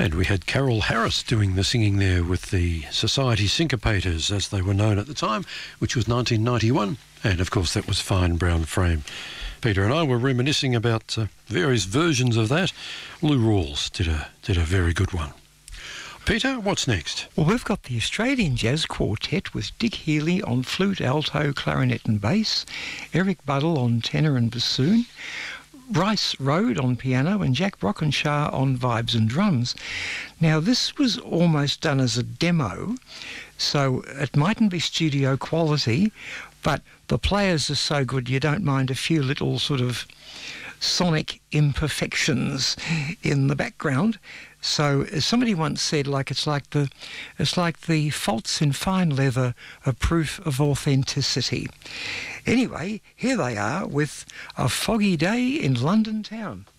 And we had Carol Harris doing the singing there with the Society Syncopators, as they were known at the time, which was 1991. And, of course, that was Fine Brown Frame. Peter and I were reminiscing about various versions of that. Lou Rawls did a very good one. Peter, what's next? Well, we've got the Australian Jazz Quartet with Dick Healy on flute, alto, clarinet and bass, Eric Buddle on tenor and bassoon, Bryce Rode on piano and Jack Brockenshaw on vibes and drums. Now, this was almost done as a demo, so it mightn't be studio quality, but the players are so good you don't mind a few little sort of sonic imperfections in the background. So as somebody once said, it's like the faults in fine leather are proof of authenticity. Anyway, here they are with A Foggy Day in London Town.